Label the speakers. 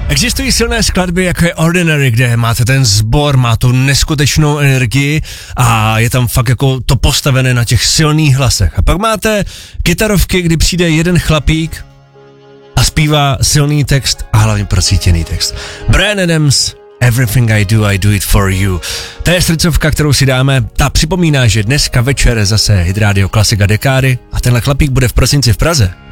Speaker 1: Existují silné skladby, jako je Ordinary, kde máte ten sbor, má tu neskutečnou energii a je tam fakt jako to postavené na těch silných hlasech. A pak máte kytarovky, kdy přijde jeden chlapík a zpívá silný text a hlavně procítěný text. Bryan Adams, Everything I do it for you. To je srdcovka, kterou si dáme. Ta připomíná, že dneska večer zase Hit Radio Klasika Dekády a tenhle chlapík bude v prosinci v Praze.